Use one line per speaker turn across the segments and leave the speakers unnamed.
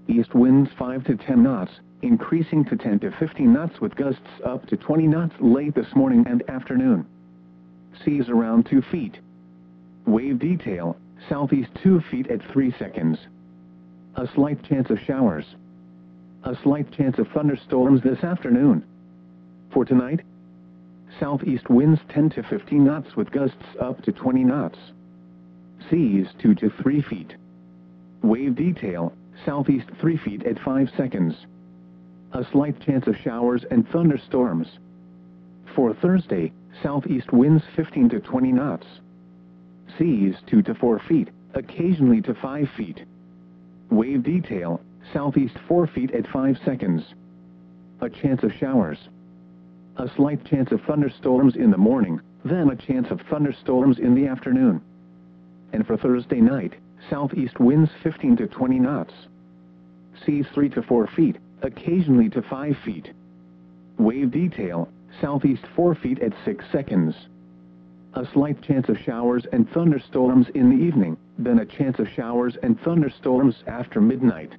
East winds 5 to 10 knots, increasing to 10 to 15 knots with gusts up to 20 knots late this morning and afternoon. Seas around 2 feet. Wave detail, southeast 2 feet at 3 seconds. A slight chance of showers. A slight chance of thunderstorms this afternoon. For tonight, southeast winds 10 to 15 knots with gusts up to 20 knots. Seas 2 to 3 feet. Wave detail, southeast 3 feet at 5 seconds. A slight chance of showers and thunderstorms. For Thursday, southeast winds 15 to 20 knots. Seas 2 to 4 feet, occasionally to 5 feet. Wave detail, southeast 4 feet at 5 seconds. A chance of showers. A slight chance of thunderstorms in the morning, then a chance of thunderstorms in the afternoon. And for Thursday night, southeast winds 15 to 20 knots. Seas 3 to 4 feet, occasionally to 5 feet. Wave detail, southeast 4 feet at 6 seconds. A slight chance of showers and thunderstorms in the evening, then a chance of showers and thunderstorms after midnight.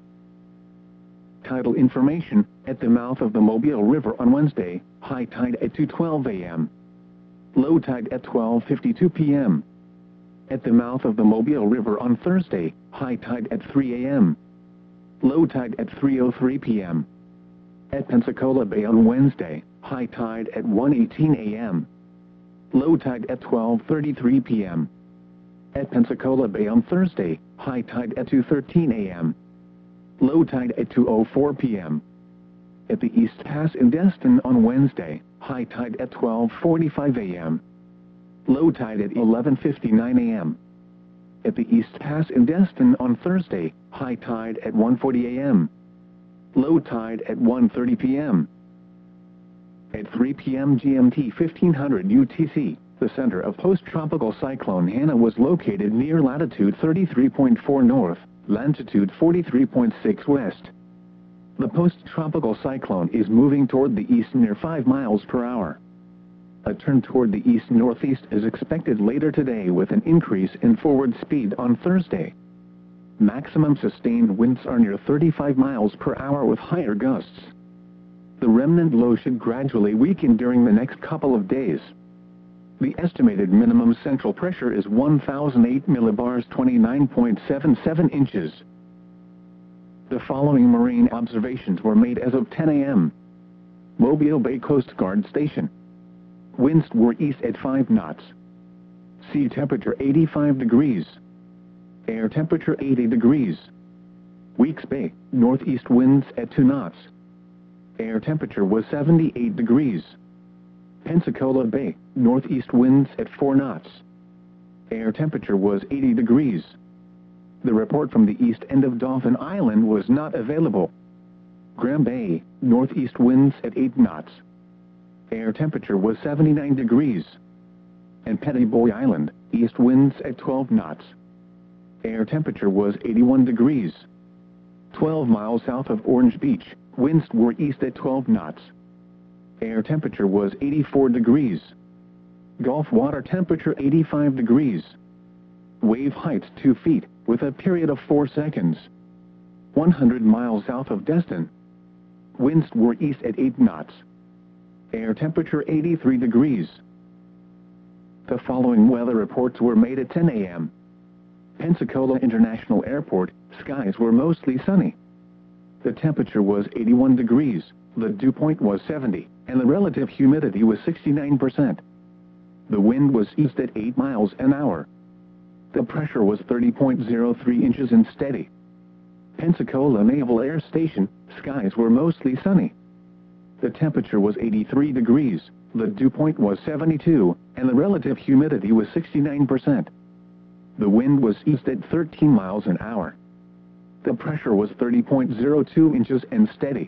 Tidal information, at the mouth of the Mobile River on Wednesday, high tide at 2:12 a.m. Low tide at 12:52 p.m. At the mouth of the Mobile River on Thursday, high tide at 3 a.m. Low tide at 3:03 p.m. At Pensacola Bay on Wednesday, high tide at 1:18 a.m. Low tide at 12:33 p.m. At Pensacola Bay on Thursday, high tide at 2:13 a.m. Low tide at 2:04 p.m. At the East Pass in Destin on Wednesday, high tide at 12:45 a.m. Low tide at 11:59 a.m. At the East Pass in Destin on Thursday, high tide at 1:40 a.m. Low tide at 1:30 p.m. At 3 p.m. GMT 1500 UTC, the center of post-tropical cyclone Hannah was located near latitude 33.4 north, longitude 43.6 west. The post-tropical cyclone is moving toward the east near 5 miles per hour. A turn toward the east-northeast is expected later today with an increase in forward speed on Thursday. Maximum sustained winds are near 35 miles per hour with higher gusts. The remnant low should gradually weaken during the next couple of days. The estimated minimum central pressure is 1,008 millibars 29.77 inches. The following marine observations were made as of 10 a.m. Mobile Bay Coast Guard Station. Winds were east at 5 knots. Sea temperature 85 degrees. Air temperature 80 degrees. Weeks Bay, northeast winds at 2 knots. Air temperature was 78 degrees. Pensacola Bay, northeast winds at 4 knots. Air temperature was 80 degrees. The report from the east end of Dauphin Island was not available. Graham Bay, northeast winds at 8 knots. Air temperature was 79 degrees. And Pettiboy Island, east winds at 12 knots. Air temperature was 81 degrees. 12 miles south of Orange Beach, winds were east at 12 knots. Air temperature was 84 degrees. Gulf water temperature 85 degrees. Wave height 2 feet, with a period of 4 seconds. 100 miles south of Destin. Winds were east at 8 knots. Air temperature 83 degrees. The following weather reports were made at 10 a.m. Pensacola International Airport, skies were mostly sunny. The temperature was 81 degrees, the dew point was 70, and the relative humidity was 69%. The wind was east at 8 miles an hour. The pressure was 30.03 inches and steady. Pensacola Naval Air Station, skies were mostly sunny. The temperature was 83 degrees, the dew point was 72, and the relative humidity was 69%. The wind was east at 13 miles an hour. The pressure was 30.02 inches and steady.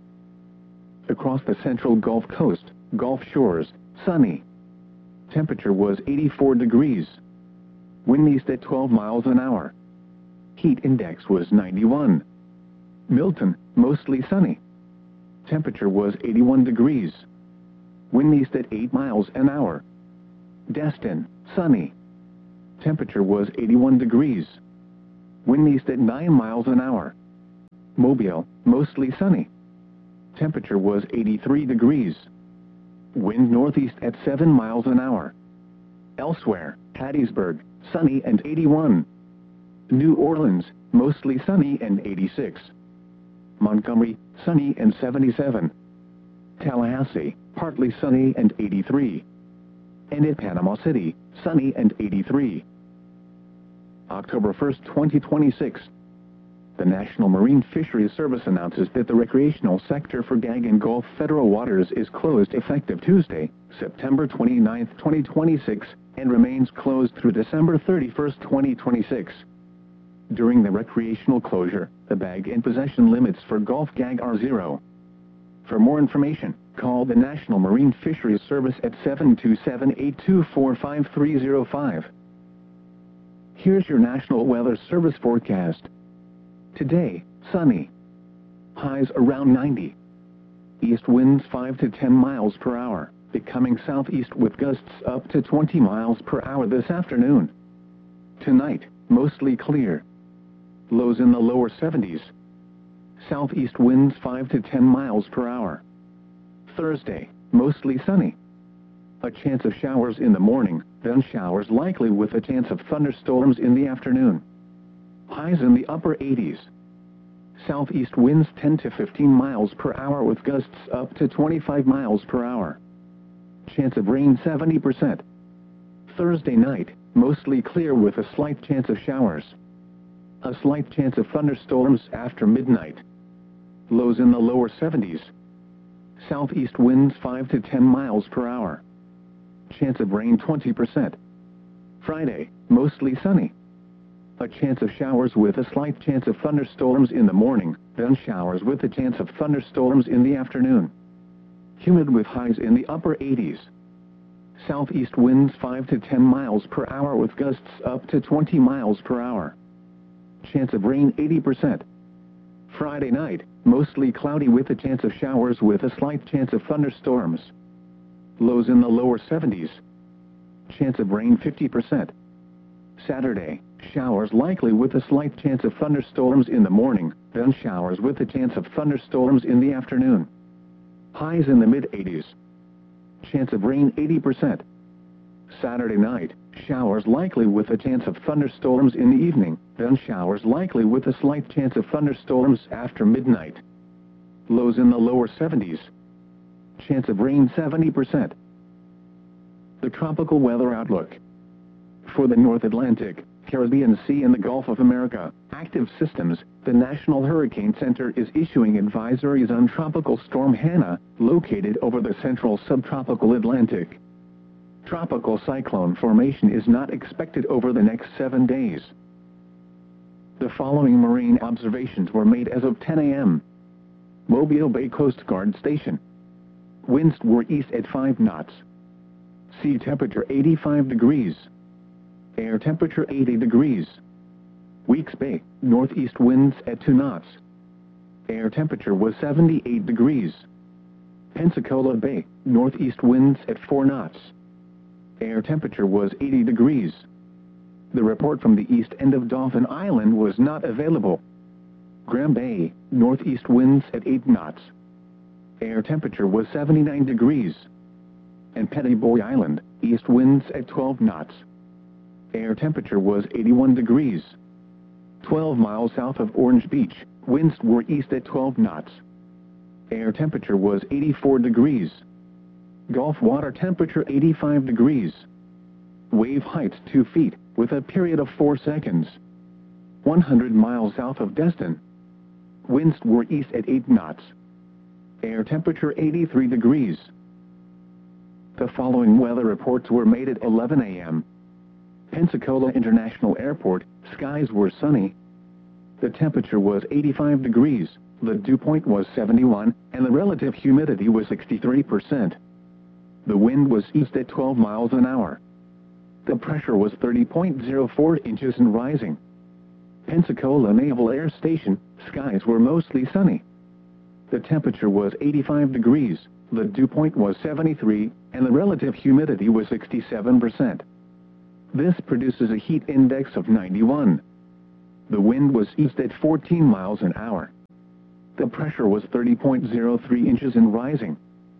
Across the central Gulf Coast, Gulf Shores, sunny. Temperature was 84 degrees. Wind east at 12 miles an hour. Heat index was 91. Milton, mostly sunny. Temperature was 81 degrees. Wind east at 8 miles an hour. Destin, sunny. Temperature was 81 degrees. Wind east at 9 miles an hour. Mobile, mostly sunny. Temperature was 83 degrees. Wind northeast at 7 miles an hour. Elsewhere, Hattiesburg, sunny and 81. New Orleans, mostly sunny and 86. Montgomery, sunny and 77. Tallahassee, partly sunny and 83. And in Panama City, sunny and 83. October 1, 2026. The National Marine Fisheries Service announces that the recreational sector for Gag and Gulf federal waters is closed effective Tuesday, September 29, 2026, and remains closed through December 31, 2026. During the recreational closure, the bag and possession limits for Gulf Gag are 0. For more information, call the National Marine Fisheries Service at 727-824-5305. Here's your National Weather Service forecast. Today, sunny. Highs around 90. East winds 5 to 10 miles per hour, becoming southeast with gusts up to 20 miles per hour this afternoon. Tonight, mostly clear. Lows in the lower 70s. Southeast winds 5 to 10 miles per hour. Thursday, mostly sunny. A chance of showers in the morning, then showers likely with a chance of thunderstorms in the afternoon. Highs in the upper 80s. Southeast winds 10 to 15 miles per hour with gusts up to 25 miles per hour. Chance of rain 70%. Thursday night, mostly clear with a slight chance of showers. A slight chance of thunderstorms after midnight. Lows in the lower 70s. Southeast winds 5 to 10 miles per hour. Chance of rain 20%. Friday, mostly sunny. A chance of showers with a slight chance of thunderstorms in the morning, then showers with a chance of thunderstorms in the afternoon. Humid with highs in the upper 80s. Southeast winds 5 to 10 miles per hour with gusts up to 20 miles per hour. Chance of rain 80%. Friday night, mostly cloudy with a chance of showers with a slight chance of thunderstorms. Lows in the lower 70s. Chance of rain 50%. Saturday, showers likely with a slight chance of thunderstorms in the morning, then showers with a chance of thunderstorms in the afternoon. Highs in the mid-80s. Chance of rain 80%. Saturday night, showers likely with a chance of thunderstorms in the evening, then showers likely with a slight chance of thunderstorms after midnight. Lows in the lower 70s. Chance of rain 70%. The tropical weather outlook. For the North Atlantic, Caribbean Sea and the Gulf of America, active systems, the National Hurricane Center is issuing advisories on Tropical Storm Hannah, located over the central subtropical Atlantic. Tropical cyclone formation is not expected over the next 7 days. The following marine observations were made as of 10 a.m. Mobile Bay Coast Guard Station. Winds were east at 5 knots. Sea temperature 85 degrees. Air temperature 80 degrees. Weeks Bay, northeast winds at 2 knots. Air temperature was 78 degrees. Pensacola Bay, northeast winds at 4 knots. Air temperature was 80 degrees. The report from the east end of Dauphin Island was not available. Graham Bay, northeast winds at 8 knots. Air temperature was 79 degrees. And Petty Boy Island, east winds at 12 knots. Air temperature was 81 degrees. 12 miles south of Orange Beach, winds were east at 12 knots. Air temperature was 84 degrees. Gulf water temperature 85 degrees. Wave height 2 feet, with a period of 4 seconds. 100 miles south of Destin. Winds were east at 8 knots. Air temperature 83 degrees. The following weather reports were made at 11 a.m. Pensacola International Airport, skies were sunny. The temperature was 85 degrees, the dew point was 71, and the relative humidity was 63%. The wind was east at 12 miles an hour. The pressure was 30.04 inches and rising. Pensacola Naval Air Station, skies were mostly sunny. The temperature was 85 degrees, the dew point was 73, and the relative humidity was 67%. This produces a heat index of 91. The wind was east at 14 miles an hour. The pressure was 30.03 inches and rising.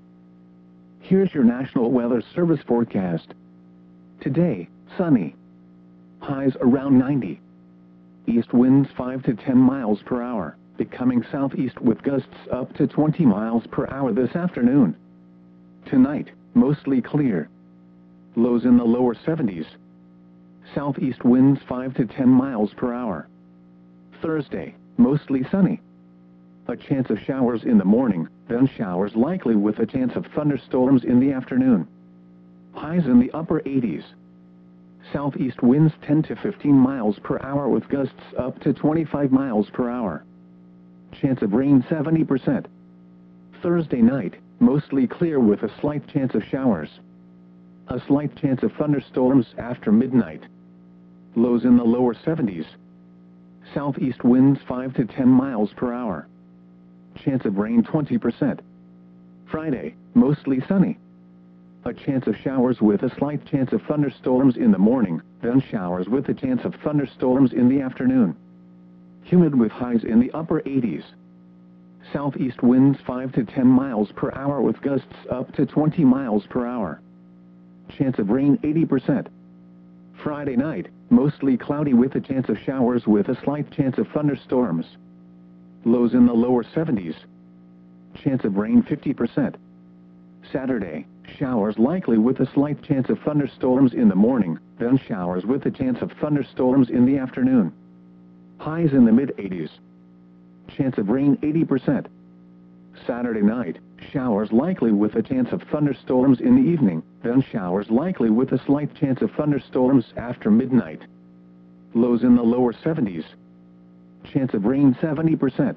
Here's your National Weather Service forecast. Today, sunny. Highs around 90. East winds 5 to 10 miles per hour, becoming southeast with gusts up to 20 miles per hour this afternoon. Tonight, mostly clear. Lows in the lower 70s. Southeast winds 5 to 10 miles per hour. Thursday, mostly sunny. A chance of showers in the morning, then showers likely with a chance of thunderstorms in the afternoon. Highs in the upper 80s. Southeast winds 10 to 15 miles per hour with gusts up to 25 miles per hour. Chance of rain 70%. Thursday night, mostly clear with a slight chance of showers. A slight chance of thunderstorms after midnight. Lows in the lower 70s. Southeast winds 5 to 10 miles per hour. Chance of rain 20%. Friday, mostly sunny. A chance of showers with a slight chance of thunderstorms in the morning, then showers with a chance of thunderstorms in the afternoon. Humid with highs in the upper 80s. Southeast winds 5 to 10 miles per hour with gusts up to 20 miles per hour. Chance of rain 80%. Friday night, mostly cloudy with a chance of showers with a slight chance of thunderstorms. Lows in the lower 70s. Chance of rain 50%. Saturday, showers likely with a slight chance of thunderstorms in the morning, then showers with a chance of thunderstorms in the afternoon. Highs in the mid-80s. Chance of rain 80%. Saturday night, showers likely with a chance of thunderstorms in the evening, then showers likely with a slight chance of thunderstorms after midnight. Lows in the lower 70s. Chance of rain 70%.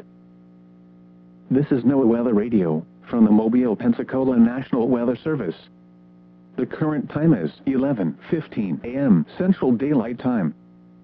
This is NOAA Weather Radio, from the Mobile, Pensacola National Weather Service. The current time is 11:15 a.m. Central Daylight Time.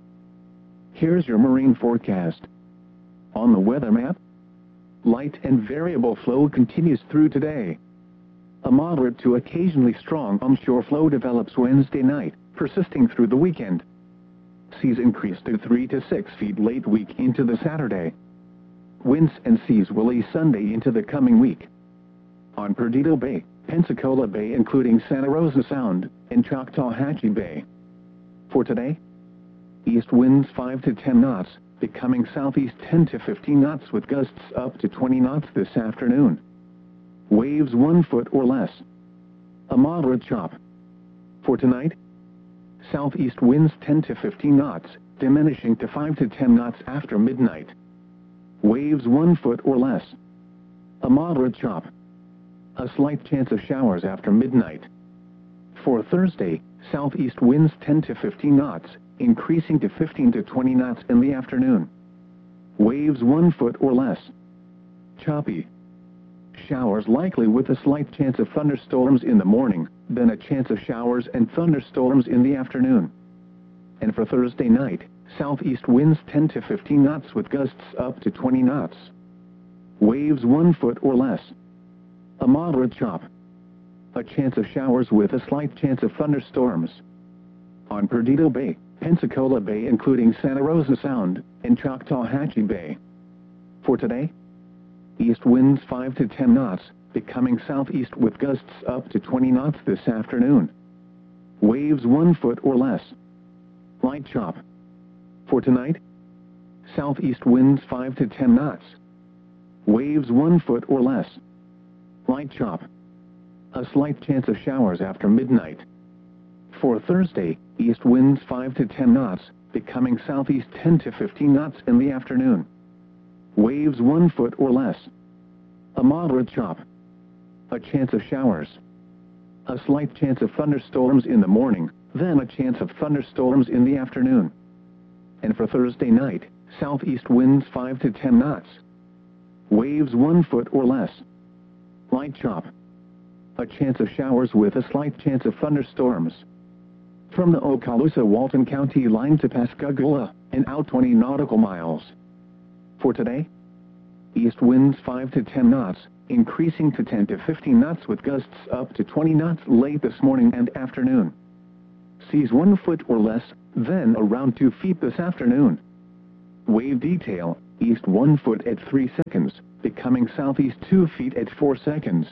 Here's your marine forecast. On the weather map, light and variable flow continues through today. A moderate to occasionally strong onshore flow develops Wednesday night, persisting through the weekend. Seas increase to 3 to 6 feet late week into the Saturday. Winds and seas will ease Sunday into the coming week. On Perdido Bay, Pensacola Bay including Santa Rosa Sound, and Choctawhatchee Bay. For today, east winds 5 to 10 knots, becoming southeast 10 to 15 knots with gusts up to 20 knots this afternoon. Waves 1 foot or less. A moderate chop. For tonight, southeast winds 10 to 15 knots, diminishing to 5 to 10 knots after midnight. Waves 1 foot or less. A moderate chop. A slight chance of showers after midnight. For Thursday, southeast winds 10 to 15 knots, increasing to 15 to 20 knots in the afternoon. Waves 1 foot or less. Choppy. Showers likely with a slight chance of thunderstorms in the morning, then a chance of showers and thunderstorms in the afternoon. And for Thursday night, southeast winds 10 to 15 knots with gusts up to 20 knots. Waves 1 foot or less. A moderate chop. A chance of showers with a slight chance of thunderstorms. On Perdido Bay, Pensacola Bay including Santa Rosa Sound, and Choctawhatchee Bay. For today, east winds 5 to 10 knots, becoming southeast with gusts up to 20 knots this afternoon. Waves 1 foot or less. Light chop. For tonight, southeast winds 5 to 10 knots. Waves 1 foot or less. Light chop. A slight chance of showers after midnight. For Thursday, east winds 5 to 10 knots, becoming southeast 10 to 15 knots in the afternoon. Waves 1 foot or less. A moderate chop. A chance of showers. A slight chance of thunderstorms in the morning, then a chance of thunderstorms in the afternoon. And for Thursday night, southeast winds 5 to 10 knots. Waves 1 foot or less. Light chop. A chance of showers with a slight chance of thunderstorms. From the Okaloosa-Walton County line to Pascagoula, and out 20 nautical miles. For today, east winds 5 to 10 knots, increasing to 10 to 15 knots with gusts up to 20 knots late this morning and afternoon. Seas 1 foot or less, then around 2 feet this afternoon. Wave detail, east 1 foot at 3 seconds, becoming southeast 2 feet at 4 seconds.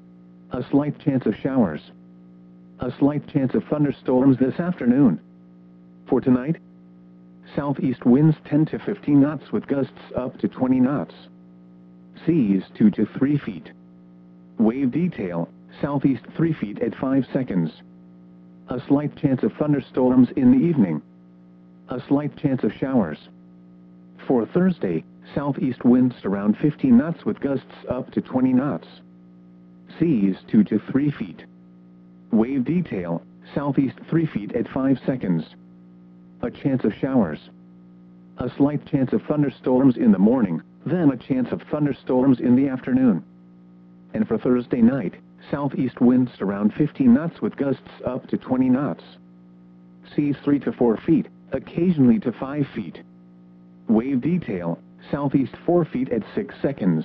A slight chance of showers. A slight chance of thunderstorms this afternoon. For tonight, southeast winds 10 to 15 knots with gusts up to 20 knots. Seas 2 to 3 feet. Wave detail, southeast 3 feet at 5 seconds. A slight chance of thunderstorms in the evening. A slight chance of showers. For Thursday, southeast winds around 15 knots with gusts up to 20 knots. Seas 2 to 3 feet. Wave detail, southeast 3 feet at 5 seconds. A chance of showers. A slight chance of thunderstorms in the morning, then a chance of thunderstorms in the afternoon. And for Thursday night, southeast winds around 15 knots with gusts up to 20 knots. Seas 3 to 4 feet, occasionally to 5 feet. Wave detail, southeast 4 feet at 6 seconds.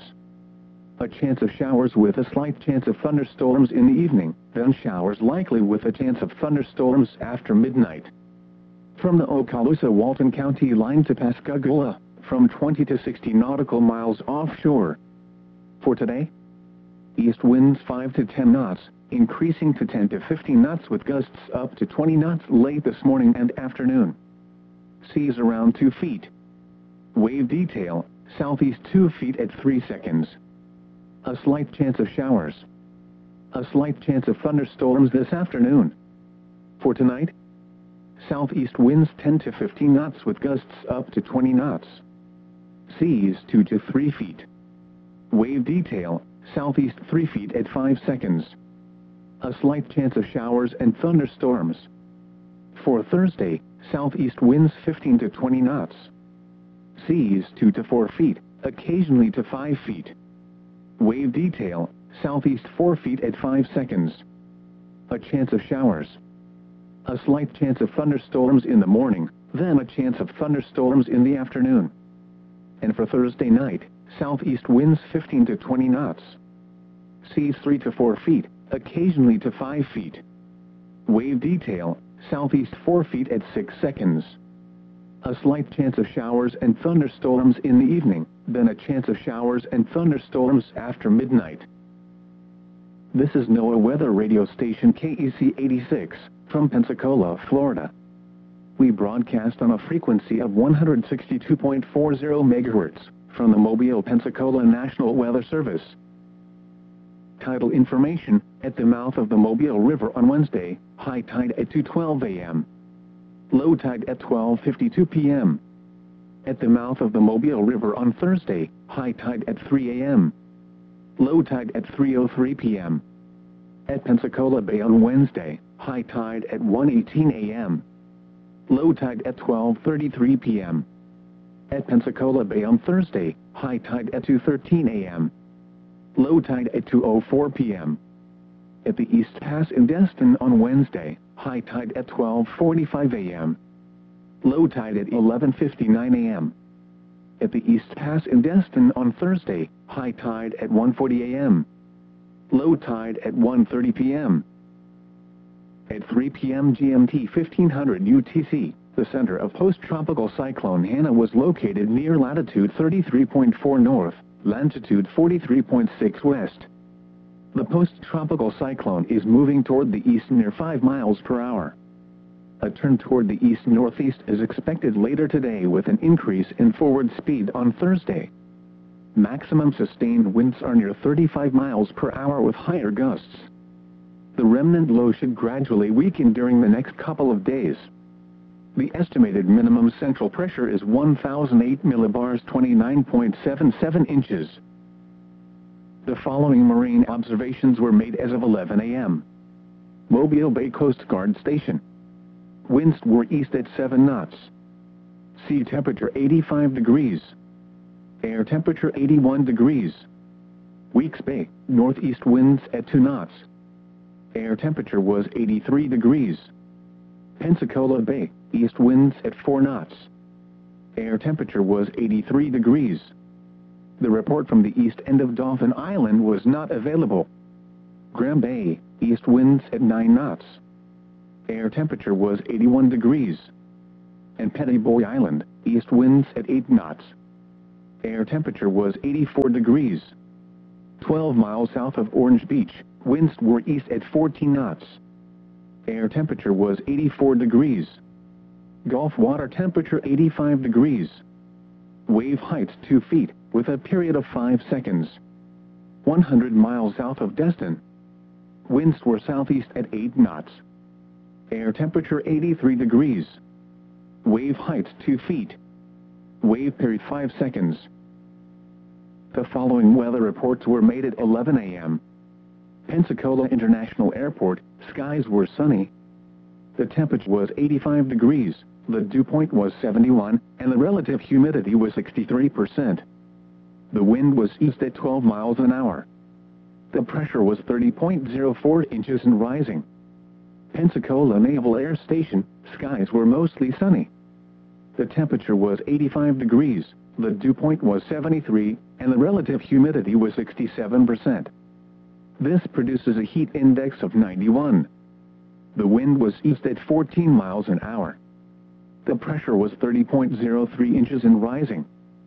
A chance of showers with a slight chance of thunderstorms in the evening, then showers likely with a chance of thunderstorms after midnight. From the Okaloosa-Walton County line to Pascagoula, from 20 to 60 nautical miles offshore. For today, east winds 5 to 10 knots, increasing to 10 to 15 knots with gusts up to 20 knots late this morning and afternoon. Seas around 2 feet. Wave detail, southeast 2 feet at 3 seconds. A slight chance of showers. A slight chance of thunderstorms this afternoon. For tonight, southeast winds 10 to 15 knots with gusts up to 20 knots. Seas 2 to 3 feet. Wave detail, southeast 3 feet at 5 seconds. A slight chance of showers and thunderstorms. For Thursday, southeast winds 15 to 20 knots. Seas 2 to 4 feet, occasionally to 5 feet. Wave detail, southeast 4 feet at 5 seconds. A chance of showers. A slight chance of thunderstorms in the morning, then a chance of thunderstorms in the afternoon. And for Thursday night, southeast winds 15 to 20 knots. Seas 3 to 4 feet, occasionally to 5 feet. Wave detail, southeast 4 feet at 6 seconds. A slight chance of showers and thunderstorms in the evening, then a chance of showers and thunderstorms after midnight. This is NOAA Weather Radio Station KEC 86, from Pensacola, Florida. We broadcast on a frequency of 162.40 MHz, from the Mobile, Pensacola National Weather Service. Tidal information: at the mouth of the Mobile River on Wednesday, high tide at 2:12 a.m. Low tide at 12:52 p.m. At the mouth of the Mobile River on Thursday, high tide at 3 a.m. Low tide at 3:03 p.m. At Pensacola Bay on Wednesday, high tide at 1:18 a.m. Low tide at 12:33 p.m. At Pensacola Bay on Thursday, high tide at 2:13 a.m. Low tide at 2:04 p.m. At the East Pass in Destin on Wednesday, high tide at 12:45 a.m. Low tide at 11:59 a.m. At the East Pass in Destin on Thursday, high tide at 1:40 a.m. Low tide at 1:30 p.m. At 3 p.m. GMT 1500 UTC, the center of post-tropical cyclone Hannah was located near latitude 33.4 north, longitude 43.6 west. The post-tropical cyclone is moving toward the east near 5 miles per hour. A turn toward the east-northeast is expected later today with an increase in forward speed on Thursday. Maximum sustained winds are near 35 miles per hour with higher gusts. The remnant low should gradually weaken during the next couple of days. The estimated minimum central pressure is 1,008 millibars 29.77 inches. The following marine observations were made as of 11 a.m. Mobile Bay Coast Guard Station. Winds were east at 7 knots. Sea temperature 85 degrees. Air temperature 81 degrees. Weeks Bay, northeast winds at 2 knots. Air temperature was 83 degrees. Pensacola Bay, east winds at 4 knots. Air temperature was 83 degrees. The report from the east end of Dauphin Island was not available. Graham Bay, east winds at 9 knots. Air temperature was 81 degrees. And Petty Boy Island, east winds at 8 knots. Air temperature was 84 degrees. 12 miles south of Orange Beach, winds were east at 14 knots. Air temperature was 84 degrees. Gulf water temperature 85 degrees. Wave height 2 feet, with a period of 5 seconds. 100 miles south of Destin. Winds were southeast at 8 knots. Air temperature 83 degrees. Wave height 2 feet. Wave period 5 seconds. The following weather reports were made at 11 a.m. Pensacola International Airport, skies were sunny. The temperature was 85 degrees, the dew point was 71, and the relative humidity was 63%. The wind was east at 12 miles an hour. The pressure was 30.04 inches and rising. Pensacola Naval Air Station, skies were mostly sunny. The temperature was 85 degrees, the dew point was 73, and the relative humidity was 67%. This produces a heat index of 91. The wind was east at 14 miles an hour. The pressure was 30.03 inches and rising.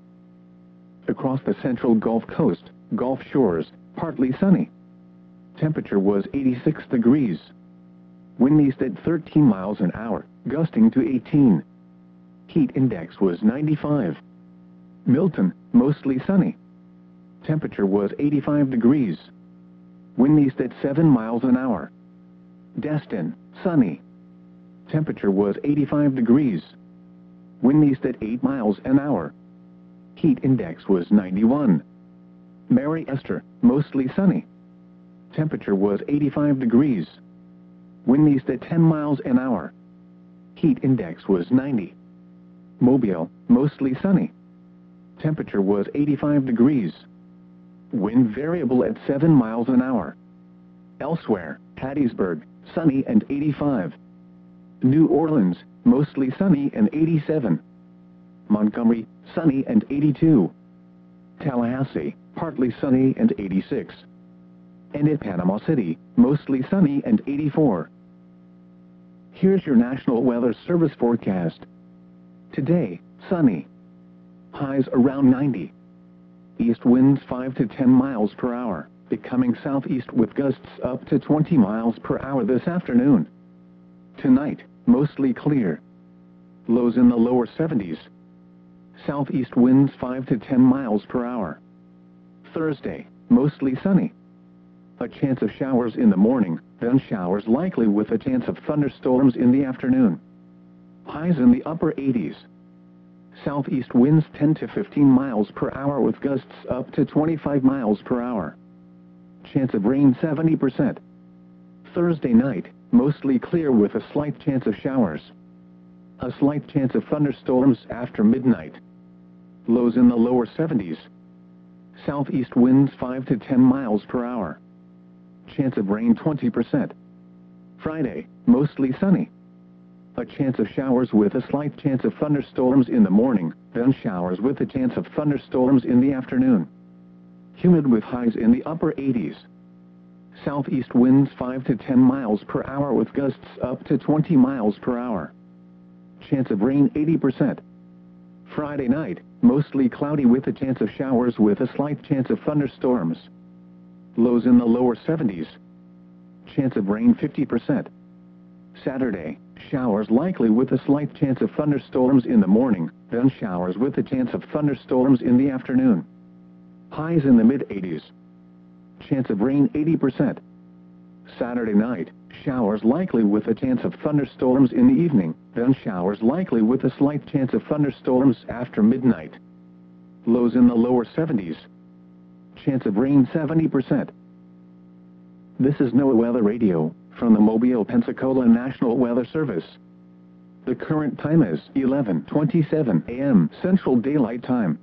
Across the central Gulf Coast, Gulf Shores, partly sunny. Temperature was 86 degrees. Wind east at 13 miles an hour, gusting to 18. Heat index was 95. Milton, mostly sunny. Temperature was 85 degrees. Wind east at 7 miles an hour. Destin, sunny. Temperature was 85 degrees. Wind east at 8 miles an hour. Heat index was 91. Mary Esther, mostly sunny. Temperature was 85 degrees. Wind east at 10 miles an hour. Heat index was 90. Mobile, mostly sunny. Temperature was 85 degrees. Wind variable at 7 miles an hour. Elsewhere, Hattiesburg, sunny and 85. New Orleans, mostly sunny and 87. Montgomery, sunny and 82. Tallahassee, partly sunny and 86. And at Panama City, mostly sunny and 84. Here's your National Weather Service forecast. Today, sunny. Highs around 90. East winds 5 to 10 miles per hour, becoming southeast with gusts up to 20 miles per hour this afternoon. Tonight, mostly clear. Lows in the lower 70s. Southeast winds 5 to 10 miles per hour. Thursday, mostly sunny. A chance of showers in the morning, then showers likely with a chance of thunderstorms in the afternoon. Highs in the upper 80s. Southeast winds 10 to 15 miles per hour with gusts up to 25 miles per hour. Chance of rain 70%. Thursday night, mostly clear with a slight chance of showers. A slight chance of thunderstorms after midnight. Lows in the lower 70s. Southeast winds 5 to 10 miles per hour. Chance of rain 20%. Friday, mostly sunny. A chance of showers with a slight chance of thunderstorms in the morning, then showers with a chance of thunderstorms in the afternoon. Humid with highs in the upper 80s. Southeast winds 5 to 10 miles per hour with gusts up to 20 miles per hour. Chance of rain 80%. Friday night, mostly cloudy with a chance of showers with a slight chance of thunderstorms. Lows in the lower 70s. Chance of rain 50%. Saturday, showers likely with a slight chance of thunderstorms in the morning, then showers with a chance of thunderstorms in the afternoon. Highs in the mid-80s. Chance of rain 80%. Saturday night, showers likely with a chance of thunderstorms in the evening, then showers likely with a slight chance of thunderstorms after midnight. Lows in the lower 70s. Chance of rain 70%. This is NOAA Weather Radio, from the Mobile, Pensacola National Weather Service. The current time is 11:27 a.m. Central Daylight Time.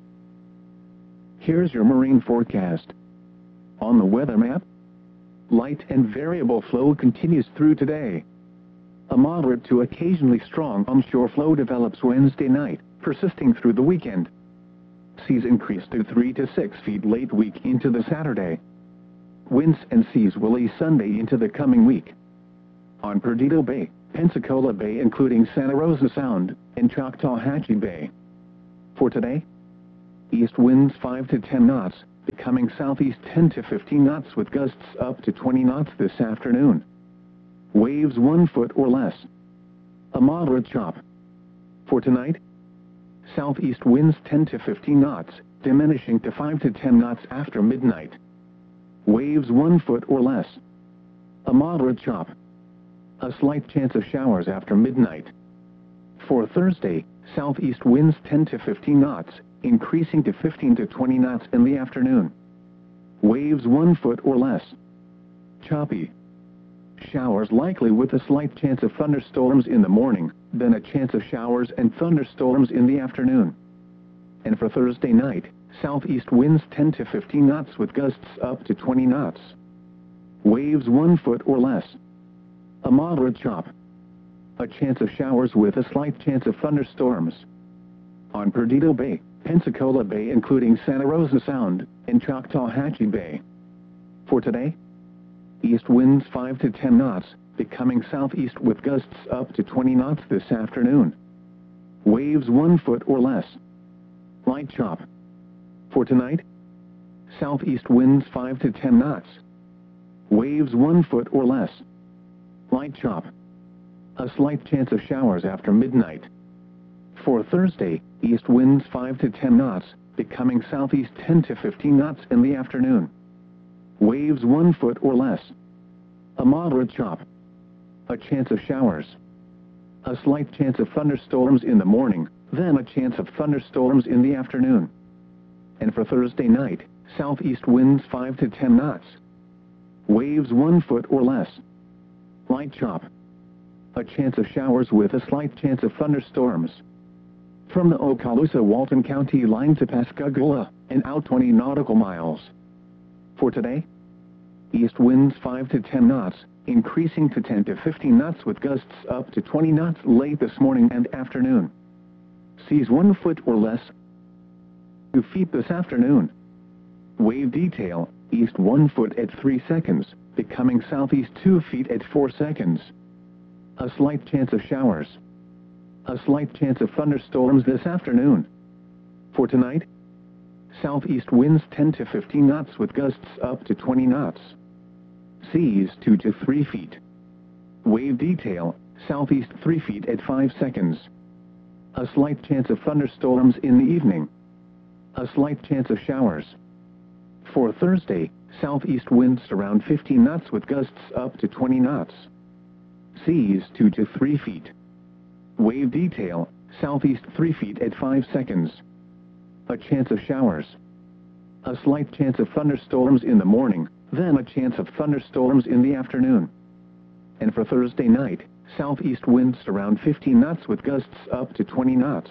Here's your marine forecast. On the weather map, light and variable flow continues through today. A moderate to occasionally strong onshore flow develops Wednesday night, persisting through the weekend. Seas increase to 3 to 6 feet late week into the Saturday. Winds and seas will ease Sunday into the coming week. On Perdido Bay, Pensacola Bay including Santa Rosa Sound, and Choctawhatchee Bay. For today, East winds 5 to 10 knots, becoming southeast 10 to 15 knots with gusts up to 20 knots this afternoon. Waves 1 foot or less. A moderate chop. For tonight, southeast winds 10 to 15 knots, diminishing to 5 to 10 knots after midnight. Waves 1 foot or less. A moderate chop. A slight chance of showers after midnight. For Thursday, southeast winds 10 to 15 knots, increasing to 15 to 20 knots in the afternoon. Waves 1 foot or less. Choppy. Showers likely with a slight chance of thunderstorms in the morning, then a chance of showers and thunderstorms in the afternoon. And for Thursday night, southeast winds 10 to 15 knots with gusts up to 20 knots. Waves 1 foot or less. A moderate chop. A chance of showers with a slight chance of thunderstorms. On Perdido Bay, Pensacola Bay including Santa Rosa Sound, and Choctawhatchee Bay. For today, east winds 5 to 10 knots, becoming southeast with gusts up to 20 knots this afternoon. Waves 1 foot or less. Light chop. For tonight, southeast winds 5 to 10 knots. Waves 1 foot or less. Light chop. A slight chance of showers after midnight. For Thursday, east winds 5 to 10 knots, becoming southeast 10 to 15 knots in the afternoon. Waves 1 foot or less. A moderate chop. A chance of showers. A slight chance of thunderstorms in the morning, then a chance of thunderstorms in the afternoon. And for Thursday night, southeast winds 5 to 10 knots. Waves 1 foot or less. Light chop. A chance of showers with a slight chance of thunderstorms. From the Okaloosa-Walton County line to Pascagoula, and out 20 nautical miles. For today, east winds 5 to 10 knots, increasing to 10 to 15 knots with gusts up to 20 knots late this morning and afternoon. Seas 1 foot or less. 2 feet this afternoon. Wave detail, east 1 foot at 3 seconds, becoming southeast 2 feet at 4 seconds. A slight chance of showers. A slight chance of thunderstorms this afternoon. For tonight, southeast winds 10 to 15 knots with gusts up to 20 knots. Seas 2 to 3 feet. Wave detail, southeast 3 feet at 5 seconds. A slight chance of thunderstorms in the evening. A slight chance of showers. For Thursday, southeast winds around 15 knots with gusts up to 20 knots. Seas 2 to 3 feet. Wave detail, southeast 3 feet at 5 seconds. A chance of showers. A slight chance of thunderstorms in the morning, then a chance of thunderstorms in the afternoon. And for Thursday night, southeast winds around 15 knots with gusts up to 20 knots.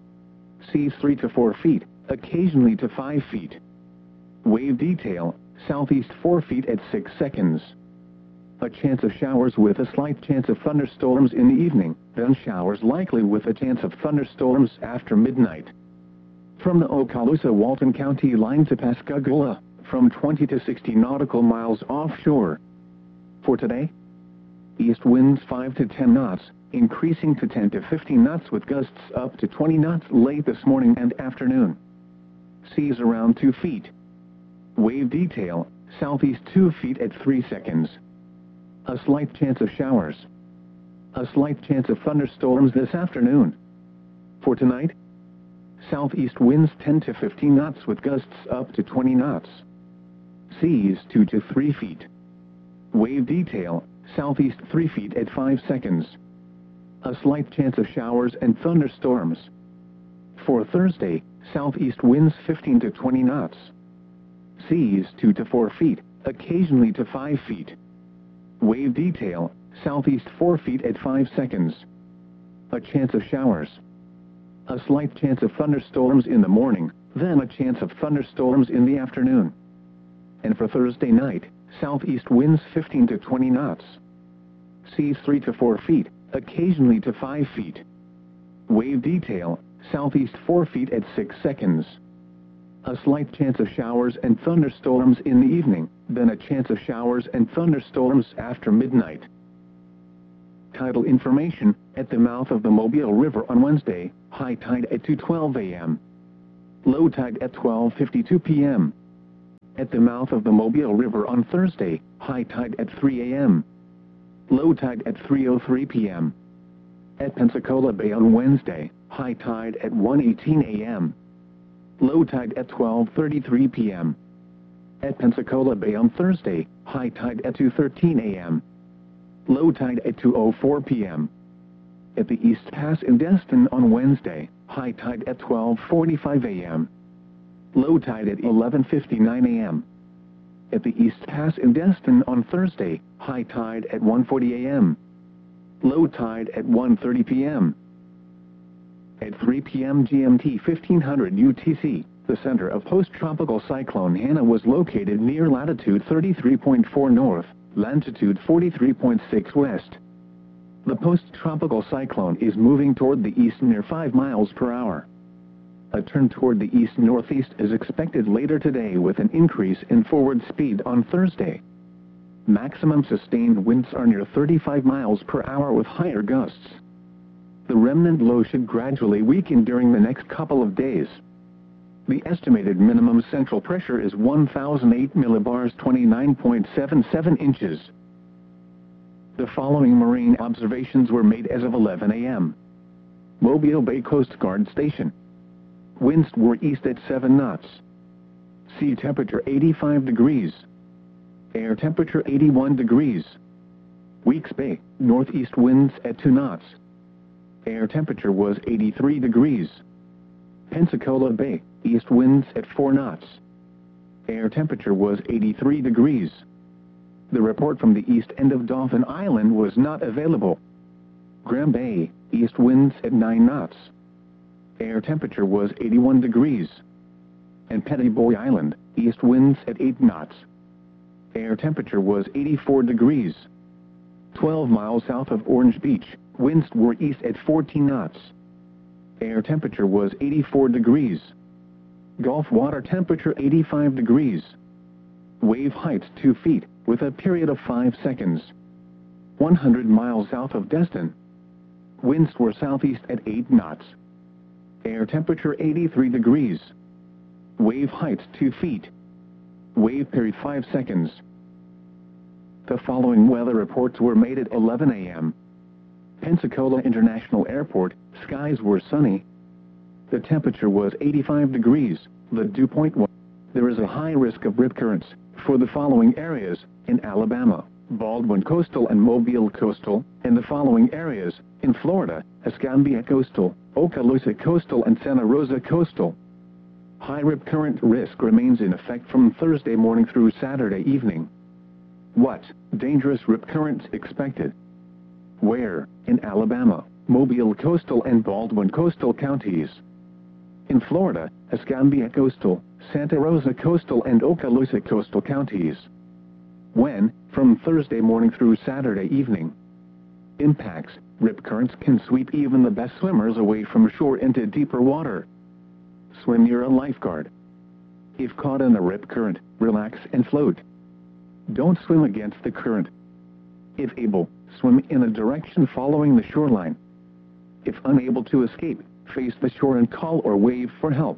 Seas 3 to 4 feet, occasionally to 5 feet. Wave detail, southeast 4 feet at 6 seconds. A chance of showers with a slight chance of thunderstorms in the evening, then showers likely with a chance of thunderstorms after midnight. From the Okaloosa-Walton County line to Pascagoula, from 20 to 60 nautical miles offshore. For today, east winds 5 to 10 knots, increasing to 10 to 15 knots with gusts up to 20 knots late this morning and afternoon. Seas around 2 feet. Wave detail, southeast 2 feet at 3 seconds. A slight chance of showers. A slight chance of thunderstorms this afternoon. For tonight, southeast winds 10 to 15 knots with gusts up to 20 knots. Seas 2 to 3 feet. Wave detail, southeast 3 feet at 5 seconds. A slight chance of showers and thunderstorms. For Thursday, southeast winds 15 to 20 knots. Seas 2 to 4 feet, occasionally to 5 feet. Wave detail, southeast 4 feet at 5 seconds. A chance of showers. A slight chance of thunderstorms in the morning, then a chance of thunderstorms in the afternoon. And for Thursday night, southeast winds 15 to 20 knots. Seas 3 to 4 feet, occasionally to 5 feet. Wave detail, southeast 4 feet at 6 seconds. A slight chance of showers and thunderstorms in the evening, then a chance of showers and thunderstorms after midnight. Tidal information, at the mouth of the Mobile River on Wednesday, high tide at 2:12 a.m. Low tide at 12:52 p.m. At the mouth of the Mobile River on Thursday, high tide at 3 a.m. Low tide at 3:03 p.m. At Pensacola Bay on Wednesday, high tide at 1:18 a.m. Low tide at 12:33 p.m. At Pensacola Bay on Thursday, high tide at 2:13 a.m. Low tide at 2:04 p.m. At the East Pass in Destin on Wednesday, high tide at 12:45 a.m. Low tide at 11:59 a.m. At the East Pass in Destin on Thursday, high tide at 1:40 a.m. Low tide at 1:30 p.m. At 3 p.m. GMT 1500 UTC, the center of post-tropical cyclone Hannah was located near latitude 33.4 north, longitude 43.6 west. The post-tropical cyclone is moving toward the east near 5 miles per hour. A turn toward the east-northeast is expected later today with an increase in forward speed on Thursday. Maximum sustained winds are near 35 miles per hour with higher gusts. The remnant low should gradually weaken during the next couple of days. The estimated minimum central pressure is 1,008 millibars 29.77 inches. The following marine observations were made as of 11 a.m. Mobile Bay Coast Guard Station. Winds were east at 7 knots. Sea temperature 85 degrees. Air temperature 81 degrees. Weeks Bay, northeast winds at 2 knots. Air temperature was 83 degrees. Pensacola Bay, east winds at 4 knots. Air temperature was 83 degrees. The report from the east end of Dauphin Island was not available. Graham Bay, east winds at 9 knots. Air temperature was 81 degrees. And Petty Boy Island, east winds at 8 knots. Air temperature was 84 degrees. 12 miles south of Orange Beach, winds were east at 14 knots. Air temperature was 84 degrees. Gulf water temperature 85 degrees. Wave height 2 feet, with a period of 5 seconds. 100 miles south of Destin. Winds were southeast at 8 knots. Air temperature 83 degrees. Wave height 2 feet. Wave period 5 seconds. The following weather reports were made at 11 a.m. Pensacola International Airport, skies were sunny. The temperature was 85 degrees, the dew point was. There is a high risk of rip currents for the following areas in Alabama, Baldwin Coastal and Mobile Coastal, and the following areas in Florida, Escambia Coastal, Okaloosa Coastal and Santa Rosa Coastal. High rip current risk remains in effect from Thursday morning through Saturday evening. What dangerous rip currents expected? Where? In Alabama, Mobile Coastal and Baldwin Coastal counties. In Florida, Escambia Coastal, Santa Rosa Coastal and Okaloosa Coastal counties. When? From Thursday morning through Saturday evening. Impacts: rip currents can sweep even the best swimmers away from shore into deeper water. Swim near a lifeguard. If caught in a rip current, relax and float. Don't swim against the current. If able, swim in a direction following the shoreline. If unable to escape, face the shore and call or wave for help.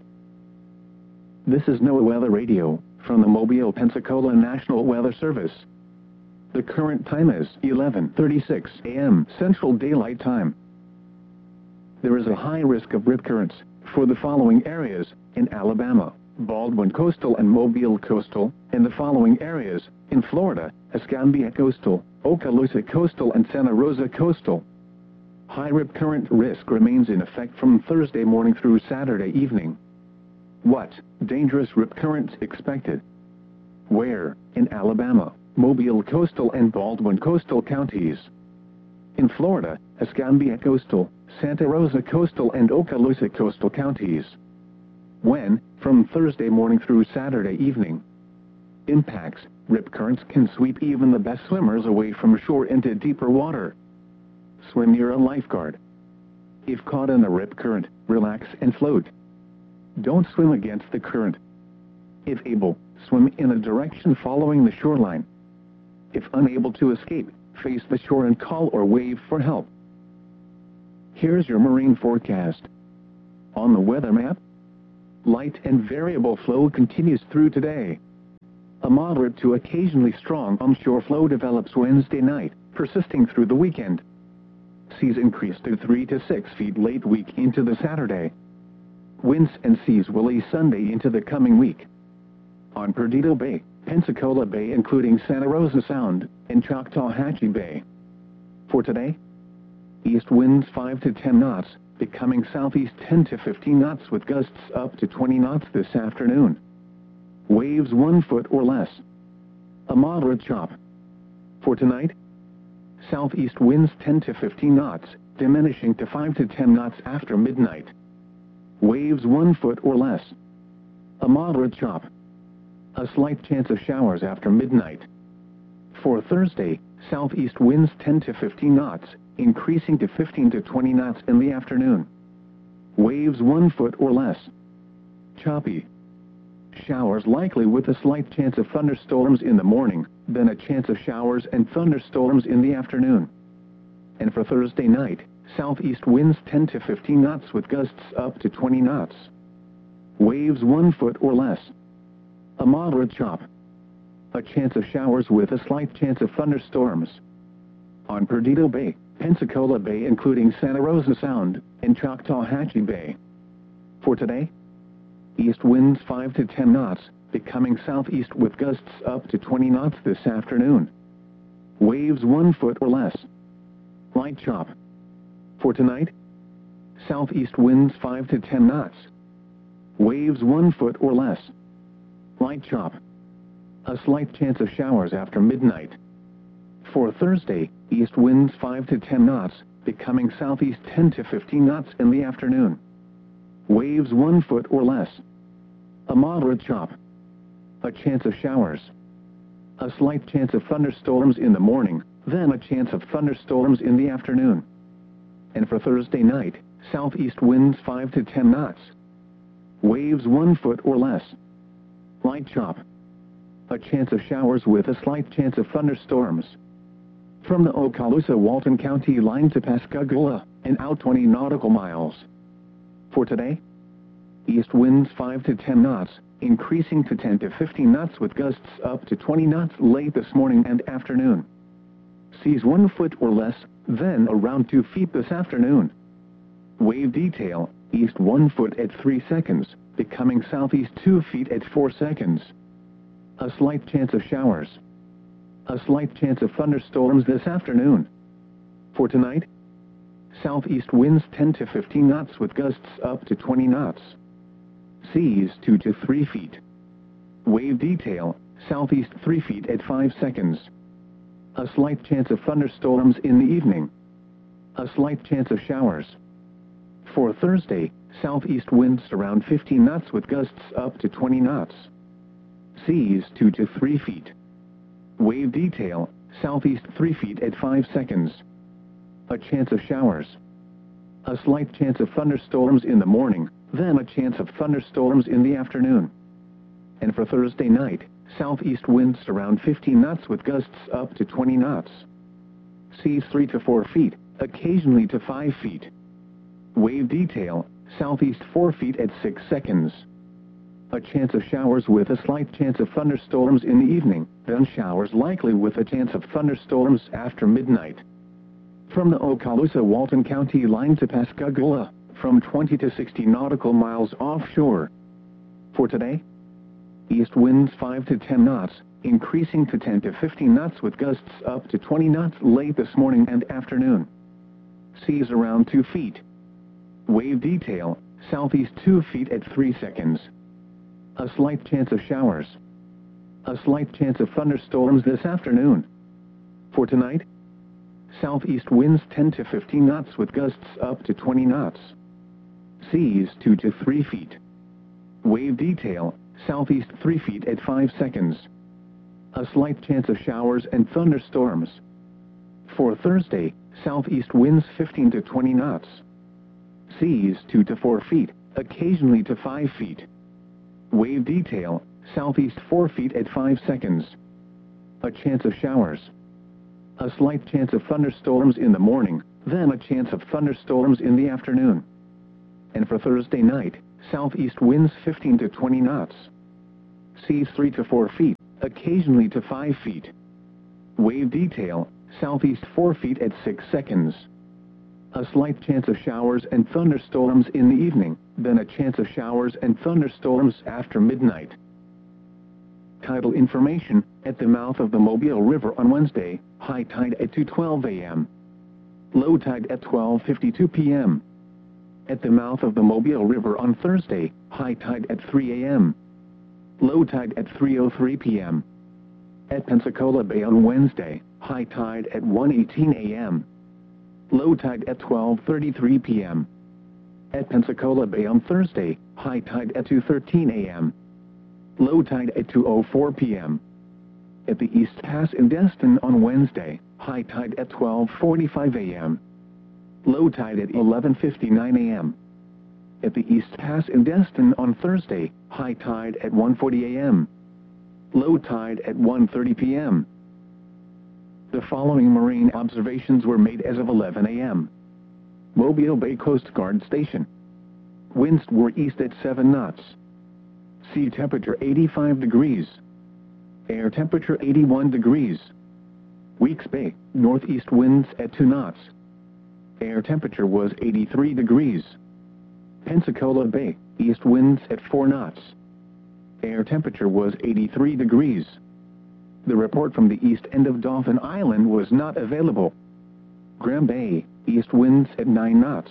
This is NOAA Weather Radio, from the Mobile, Pensacola National Weather Service. The current time is 11:36 a.m. Central Daylight Time. There is a high risk of rip currents for the following areas in Alabama, Baldwin Coastal and Mobile Coastal, and the following areas in Florida, Escambia Coastal, Okaloosa Coastal and Santa Rosa Coastal. High rip current risk remains in effect from Thursday morning through Saturday evening. What dangerous rip currents expected? Where? In Alabama, Mobile Coastal and Baldwin Coastal counties. In Florida, Escambia Coastal, Santa Rosa Coastal and Okaloosa Coastal counties. When? From Thursday morning through Saturday evening. Impacts: rip currents can sweep even the best swimmers away from shore into deeper water. Swim near a lifeguard. If caught in a rip current, relax and float. Don't swim against the current. If able, swim in a direction following the shoreline. If unable to escape, face the shore and call or wave for help. Here's your marine forecast. On the weather map, light and variable flow continues through today. A moderate to occasionally strong onshore flow develops Wednesday night, persisting through the weekend. Seas increase to 3 to 6 feet late week into the Saturday. Winds and seas will ease Sunday into the coming week. On Perdido Bay, Pensacola Bay including Santa Rosa Sound, and Choctawhatchee Bay. For today, east winds 5 to 10 knots, becoming southeast 10 to 15 knots with gusts up to 20 knots this afternoon. Waves 1 foot or less. A moderate chop. For tonight, southeast winds 10 to 15 knots, diminishing to 5 to 10 knots after midnight. Waves 1 foot or less. A moderate chop. A slight chance of showers after midnight. For Thursday, southeast winds 10 to 15 knots, increasing to 15 to 20 knots in the afternoon. Waves 1 foot or less. Choppy. Showers likely with a slight chance of thunderstorms in the morning, then a chance of showers and thunderstorms in the afternoon. And for Thursday night, southeast winds 10 to 15 knots with gusts up to 20 knots. Waves 1 foot or less. A moderate chop. A chance of showers with a slight chance of thunderstorms. On Perdido Bay, Pensacola Bay including Santa Rosa Sound, and Choctawhatchee Bay. For today, east winds 5 to 10 knots, becoming southeast with gusts up to 20 knots this afternoon. Waves 1 foot or less. Light chop. For tonight, southeast winds 5 to 10 knots. Waves 1 foot or less. Light chop. A slight chance of showers after midnight. For Thursday, east winds 5 to 10 knots, becoming southeast 10 to 15 knots in the afternoon. Waves 1 foot or less. A moderate chop. A chance of showers. A slight chance of thunderstorms in the morning, then a chance of thunderstorms in the afternoon. And for Thursday night, southeast winds 5 to 10 knots. Waves 1 foot or less. Light chop. A chance of showers with a slight chance of thunderstorms. From the Okaloosa-Walton County line to Pascagoula, and out 20 nautical miles. For today, east winds 5 to 10 knots, increasing to 10 to 15 knots with gusts up to 20 knots late this morning and afternoon. Seas 1 foot or less, then around 2 feet this afternoon. Wave detail, east 1 foot at 3 seconds, becoming southeast 2 feet at 4 seconds. A slight chance of showers. A slight chance of thunderstorms this afternoon. For tonight, southeast winds 10 to 15 knots with gusts up to 20 knots. Seas 2 to 3 feet. Wave detail, southeast 3 feet at 5 seconds. A slight chance of thunderstorms in the evening. A slight chance of showers. For Thursday, southeast winds around 15 knots with gusts up to 20 knots. Seas 2 to 3 feet. Wave detail, southeast 3 feet at 5 seconds. A chance of showers. A slight chance of thunderstorms in the morning, then a chance of thunderstorms in the afternoon. And for Thursday night, southeast winds around 15 knots with gusts up to 20 knots. Seas 3 to 4 feet, occasionally to 5 feet. Wave detail, southeast 4 feet at 6 seconds. A chance of showers with a slight chance of thunderstorms in the evening, then showers likely with a chance of thunderstorms after midnight. From the Okaloosa-Walton County line to Pascagoula, from 20 to 60 nautical miles offshore. For today, east winds 5 to 10 knots, increasing to 10 to 15 knots with gusts up to 20 knots late this morning and afternoon. Seas around 2 feet. Wave detail, southeast 2 feet at 3 seconds. A slight chance of showers. A slight chance of thunderstorms this afternoon. For tonight, southeast winds 10 to 15 knots with gusts up to 20 knots. Seas 2 to 3 feet. Wave detail, southeast 3 feet at 5 seconds. A slight chance of showers and thunderstorms. For Thursday, southeast winds 15 to 20 knots. Seas 2 to 4 feet, occasionally to 5 feet. Wave detail, southeast 4 feet at 5 seconds. A chance of showers. A slight chance of thunderstorms in the morning, then a chance of thunderstorms in the afternoon. And for Thursday night, Southeast winds 15 to 20 knots. Seas 3 to 4 feet, occasionally to 5 feet. Wave detail, southeast 4 feet at 6 seconds. A slight chance of showers and thunderstorms in the evening, then a chance of showers and thunderstorms after midnight. Tidal information, at the mouth of the Mobile River on Wednesday, high tide at 2:12 a.m. Low tide at 12:52 p.m. At the mouth of the Mobile River on Thursday, high tide at 3 a.m. Low tide at 3:03 p.m. At Pensacola Bay on Wednesday, high tide at 1:18 a.m. Low tide at 12:33 p.m. At Pensacola Bay on Thursday, high tide at 2:13 a.m. Low tide at 2:04 p.m. At the East Pass in Destin on Wednesday, high tide at 12:45 a.m. Low tide at 11:59 a.m. At the East Pass in Destin on Thursday, high tide at 1:40 a.m. Low tide at 1:30 p.m. The following marine observations were made as of 11 a.m. Mobile Bay Coast Guard Station. Winds were east at 7 knots. Sea temperature 85 degrees. Air temperature 81 degrees. Weeks Bay, northeast winds at 2 knots. Air temperature was 83 degrees. Pensacola Bay, east winds at 4 knots. Air temperature was 83 degrees. The report from the east end of Dauphin Island was not available. Graham Bay, east winds at 9 knots.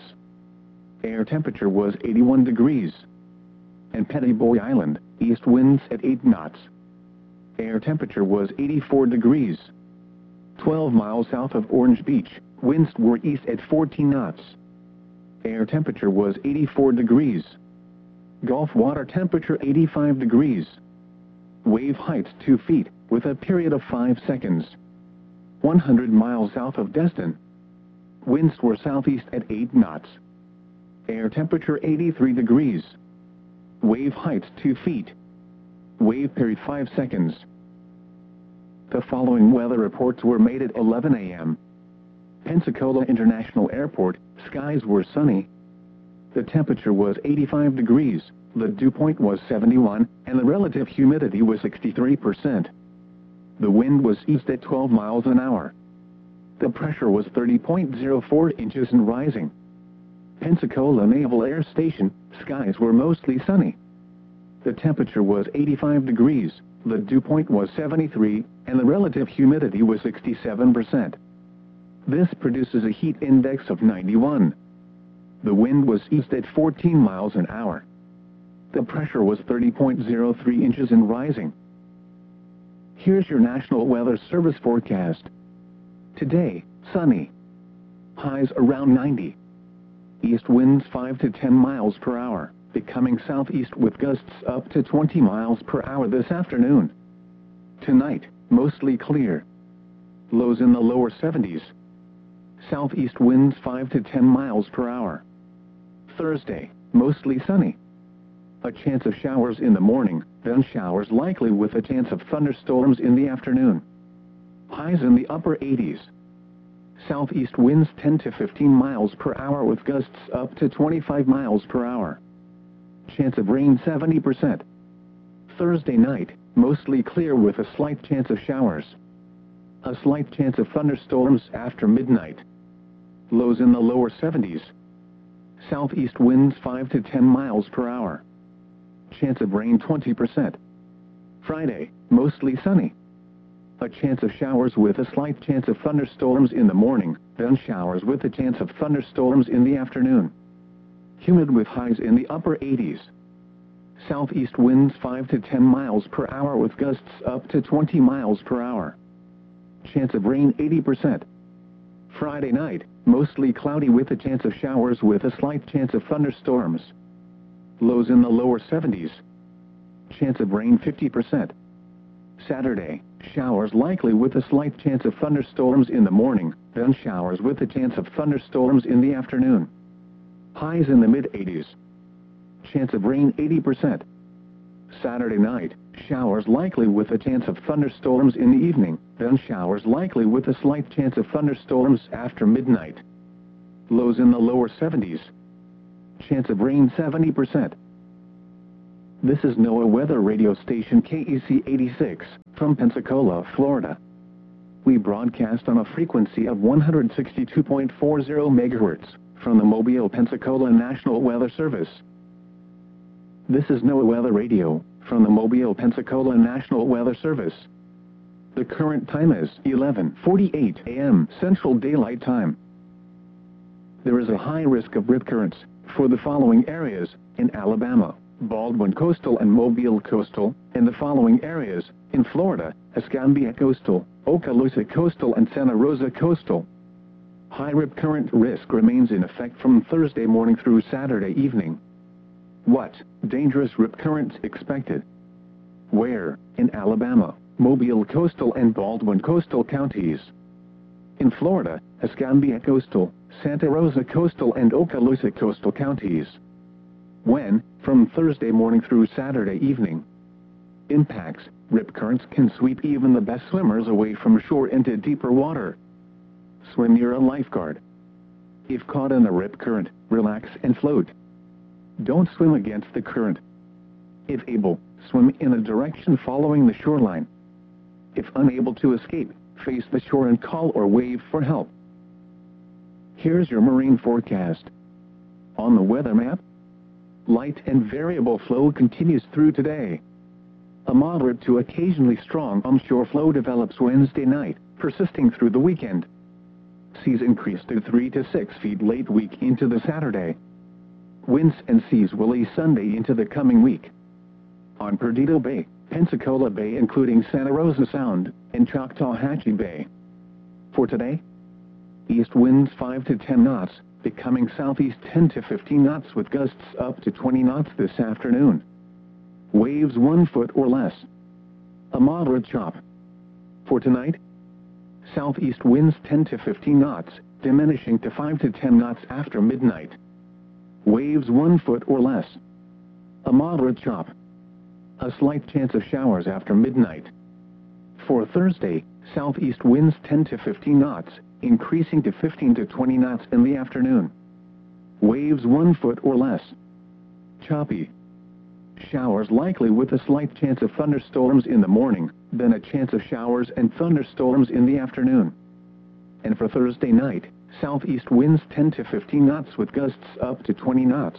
Air temperature was 81 degrees. And Pettiboy Island, east winds at 8 knots. Air temperature was 84 degrees. 12 miles south of Orange Beach, winds were east at 14 knots. Air temperature was 84 degrees. Gulf water temperature 85 degrees. Wave height 2 feet, with a period of 5 seconds. 100 miles south of Destin. Winds were southeast at 8 knots. Air temperature 83 degrees. Wave height 2 feet. Wave period 5 seconds. The following weather reports were made at 11 a.m. Pensacola International Airport, skies were sunny. The temperature was 85 degrees, the dew point was 71, and the relative humidity was 63%. The wind was east at 12 miles an hour. The pressure was 30.04 inches and rising. Pensacola Naval Air Station, skies were mostly sunny. The temperature was 85 degrees, the dew point was 73, and the relative humidity was 67%. This produces a heat index of 91. The wind was east at 14 miles an hour. The pressure was 30.03 inches and rising. Here's your National Weather Service forecast. Today, sunny. Highs around 90. East winds 5 to 10 miles per hour, becoming southeast with gusts up to 20 miles per hour this afternoon. Tonight, mostly clear. Lows in the lower 70s. Southeast winds 5 to 10 miles per hour. Thursday, mostly sunny. A chance of showers in the morning, then showers likely with a chance of thunderstorms in the afternoon. Highs in the upper 80s. Southeast winds 10 to 15 miles per hour with gusts up to 25 miles per hour. Chance of rain 70%. Thursday night, mostly clear with a slight chance of showers. A slight chance of thunderstorms after midnight. Lows in the lower 70s. Southeast winds 5 to 10 miles per hour. Chance of rain 20%. Friday, mostly sunny. A chance of showers with a slight chance of thunderstorms in the morning, then showers with a chance of thunderstorms in the afternoon. Humid with highs in the upper 80s. Southeast winds 5 to 10 miles per hour with gusts up to 20 miles per hour. Chance of rain 80%. Friday night, mostly cloudy with a chance of showers with a slight chance of thunderstorms. Lows in the lower 70s. Chance of rain 50%. Saturday, showers likely with a slight chance of thunderstorms in the morning, then showers with a chance of thunderstorms in the afternoon. Highs in the mid-80s. Chance of rain 80%. Saturday night, showers likely with a chance of thunderstorms in the evening, then showers likely with a slight chance of thunderstorms after midnight. Lows in the lower 70s. Chance of rain 70%. This is NOAA weather radio station KEC 86, from Pensacola, Florida. We broadcast on a frequency of 162.40 MHz, from the Mobile, Pensacola National Weather Service. This is NOAA weather radio, from the Mobile, Pensacola National Weather Service. The current time is 11:48 a.m. Central Daylight Time. There is a high risk of rip currents for the following areas in Alabama, Baldwin Coastal and Mobile Coastal, and the following areas in Florida, Escambia Coastal, Okaloosa Coastal and Santa Rosa Coastal. High rip current risk remains in effect from Thursday morning through Saturday evening. What dangerous rip currents expected? Where? In Alabama, Mobile Coastal and Baldwin Coastal counties. In Florida, Escambia Coastal, Santa Rosa Coastal and Okaloosa Coastal counties. When? From Thursday morning through Saturday evening. Impacts: rip currents can sweep even the best swimmers away from shore into deeper water. Swim near a lifeguard. If caught in a rip current, relax and float. Don't swim against the current. If able, swim in a direction following the shoreline. If unable to escape, face the shore and call or wave for help. Here's your marine forecast. On the weather map, light and variable flow continues through today. A moderate to occasionally strong onshore flow develops Wednesday night, persisting through the weekend. Seas increase to 3 to 6 feet late week into the Saturday. Winds and seas will ease Sunday into the coming week. On Perdido Bay, Pensacola Bay including Santa Rosa Sound, and Choctawhatchee Bay. For today, east winds 5 to 10 knots, becoming southeast 10 to 15 knots with gusts up to 20 knots this afternoon. Waves 1 foot or less. A moderate chop. For tonight, southeast winds 10 to 15 knots, diminishing to 5 to 10 knots after midnight. Waves 1 foot or less. A moderate chop. A slight chance of showers after midnight. For Thursday, southeast winds 10 to 15 knots, increasing to 15 to 20 knots in the afternoon. Waves 1 foot or less. Choppy. Showers likely with a slight chance of thunderstorms in the morning, then a chance of showers and thunderstorms in the afternoon. And for Thursday night, southeast winds 10 to 15 knots with gusts up to 20 knots.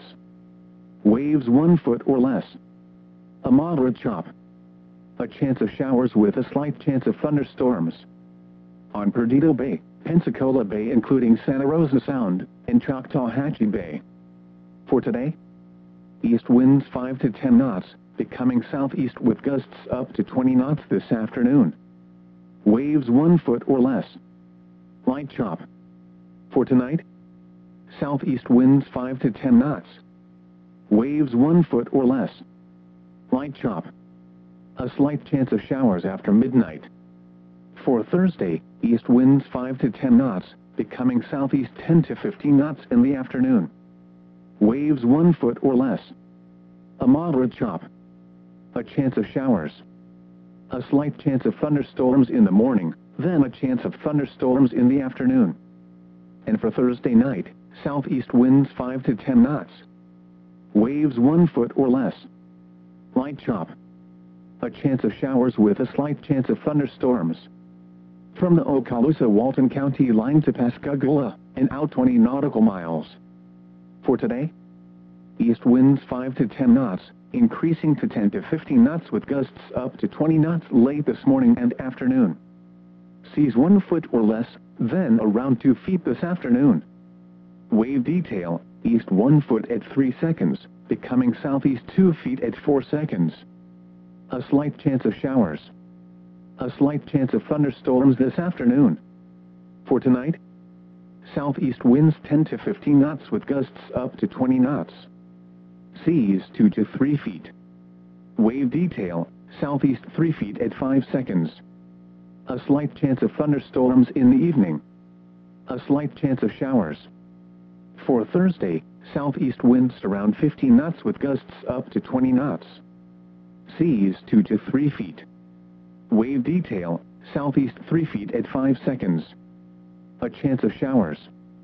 Waves 1 foot or less. A moderate chop. A chance of showers with a slight chance of thunderstorms. On Perdido Bay, Pensacola Bay including Santa Rosa Sound, and Choctawhatchee Bay. For today, east winds 5 to 10 knots, becoming southeast with gusts up to 20 knots this afternoon. Waves 1 foot or less. Light chop. For tonight, southeast winds 5 to 10 knots. Waves 1 foot or less. Light chop. A slight chance of showers after midnight. For Thursday, east winds 5 to 10 knots, becoming southeast 10 to 15 knots in the afternoon. Waves 1 foot or less. A moderate chop. A chance of showers. A slight chance of thunderstorms in the morning, then a chance of thunderstorms in the afternoon. And for Thursday night, southeast winds 5 to 10 knots. Waves 1 foot or less. Light chop. A chance of showers with a slight chance of thunderstorms. From the Okaloosa-Walton County line to Pascagoula, and out 20 nautical miles. For today, east winds 5 to 10 knots, increasing to 10 to 15 knots with gusts up to 20 knots late this morning and afternoon. Seas 1 foot or less, then around 2 feet this afternoon. Wave detail, east 1 foot at 3 seconds, becoming southeast 2 feet at 4 seconds. A slight chance of showers. A slight chance of thunderstorms this afternoon. For tonight, southeast winds 10 to 15 knots with gusts up to 20 knots. Seas 2 to 3 feet. Wave detail, southeast 3 feet at 5 seconds. A slight chance of thunderstorms in the evening. A slight chance of showers. For Thursday, southeast winds around 15 knots with gusts up to 20 knots. Seas 2 to 3 feet. Wave detail, southeast 3 feet at 5 seconds. A chance of showers.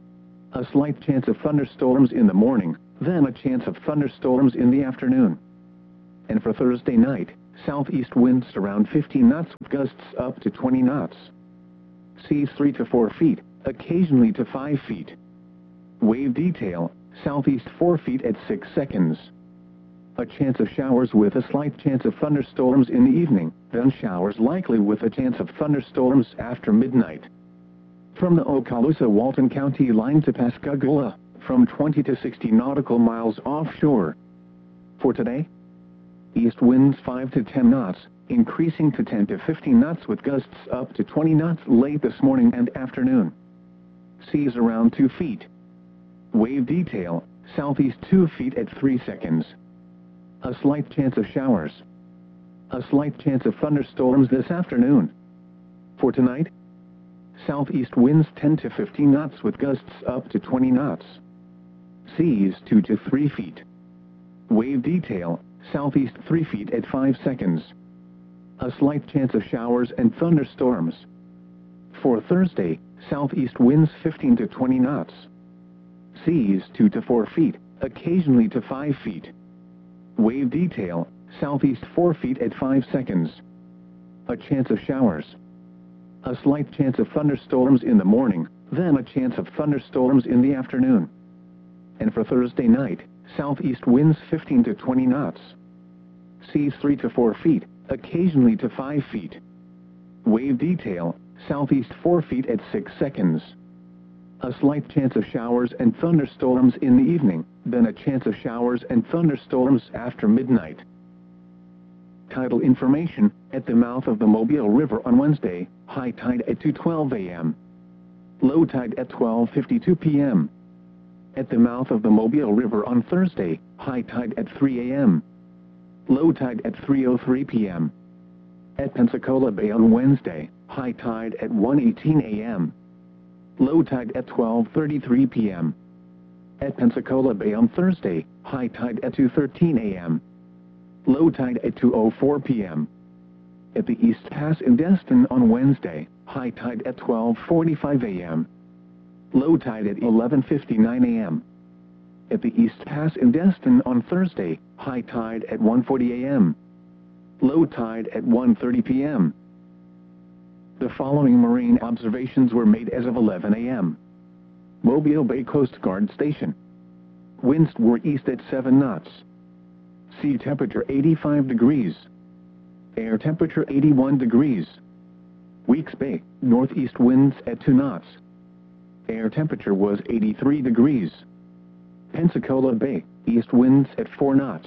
A slight chance of thunderstorms in the morning, then a chance of thunderstorms in the afternoon. And for Thursday night, southeast winds around 15 knots with gusts up to 20 knots. Seas 3 to 4 feet, occasionally to 5 feet. Wave detail, southeast 4 feet at 6 seconds. A chance of showers with a slight chance of thunderstorms in the evening, then showers likely with a chance of thunderstorms after midnight. From the Okaloosa-Walton County line to Pascagoula, from 20 to 60 nautical miles offshore. For today, east winds 5 to 10 knots, increasing to 10 to 15 knots with gusts up to 20 knots late this morning and afternoon. Seas around 2 feet. Wave detail, southeast 2 feet at 3 seconds. A slight chance of showers. A slight chance of thunderstorms this afternoon. For tonight, southeast winds 10 to 15 knots with gusts up to 20 knots. Seas 2 to 3 feet. Wave detail, southeast 3 feet at 5 seconds. A slight chance of showers and thunderstorms. For Thursday, southeast winds 15 to 20 knots. Seas 2 to 4 feet, occasionally to 5 feet. Wave detail, southeast 4 feet at 5 seconds. A chance of showers. A slight chance of thunderstorms in the morning, then a chance of thunderstorms in the afternoon. And for Thursday night, southeast winds 15 to 20 knots. Seas 3 to 4 feet, occasionally to 5 feet. Wave detail, southeast 4 feet at 6 seconds. A slight chance of showers and thunderstorms in the evening, then a chance of showers and thunderstorms after midnight. Tidal information, at the mouth of the Mobile River on Wednesday, high tide at 2:12 a.m. Low tide at 12:52 p.m. At the mouth of the Mobile River on Thursday, high tide at 3 a.m. Low tide at 3:03 p.m. At Pensacola Bay on Wednesday, high tide at 1:18 a.m. Low tide at 12:33 p.m. At Pensacola Bay on Thursday, high tide at 2:13 a.m. Low tide at 2:04 p.m. At the East Pass in Destin on Wednesday, high tide at 12:45 a.m. Low tide at 11:59 a.m. At the East Pass in Destin on Thursday, high tide at 1:40 a.m. Low tide at 1:30 p.m. The following marine observations were made as of 11 a.m. Mobile Bay Coast Guard Station. Winds were east at 7 knots. Sea temperature 85 degrees. Air temperature 81 degrees. Weeks Bay, northeast winds at 2 knots. Air temperature was 83 degrees. Pensacola Bay, east winds at 4 knots.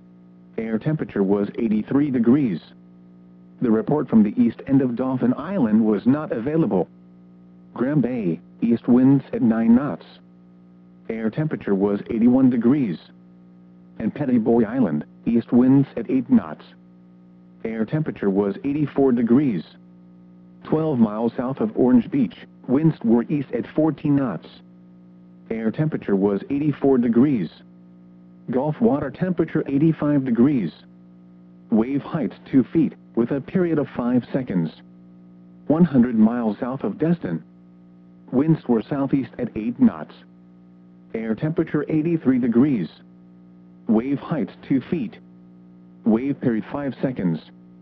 Air temperature was 83 degrees. The report from the east end of Dauphin Island was not available. Graham Bay, east winds at 9 knots. Air temperature was 81 degrees. And Petty Boy Island, east winds at 8 knots. Air temperature was 84 degrees. 12 miles south of Orange Beach, winds were east at 14 knots. Air temperature was 84 degrees. Gulf water temperature 85 degrees. Wave height 2 feet, with a period of 5 seconds. 100 miles south of Destin. Winds were southeast at 8 knots. Air temperature 83 degrees. Wave height 2 feet. Wave period 5 seconds.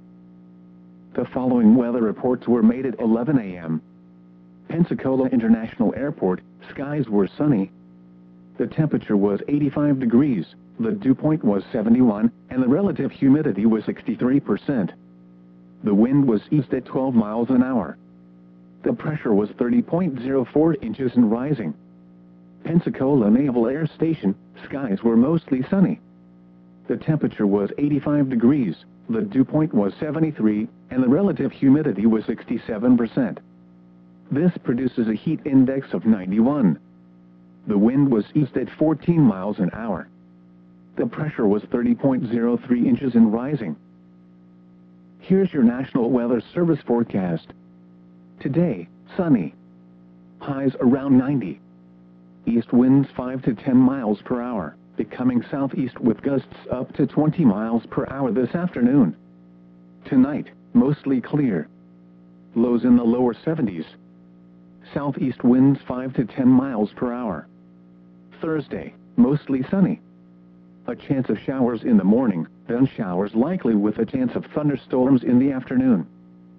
The following weather reports were made at 11 a.m. Pensacola International Airport, skies were sunny. The temperature was 85 degrees, the dew point was 71, and the relative humidity was 63%. The wind was east at 12 miles an hour. The pressure was 30.04 inches and rising. Pensacola Naval Air Station, skies were mostly sunny. The temperature was 85 degrees, the dew point was 73, and the relative humidity was 67%. This produces a heat index of 91. The wind was east at 14 miles an hour. The pressure was 30.03 inches and rising. Here's your National Weather Service forecast. Today, sunny. Highs around 90. East winds 5 to 10 miles per hour, becoming southeast with gusts up to 20 miles per hour this afternoon. Tonight, mostly clear. Lows in the lower 70s. Southeast winds 5 to 10 miles per hour. Thursday, mostly sunny. A chance of showers in the morning, then showers likely with a chance of thunderstorms in the afternoon.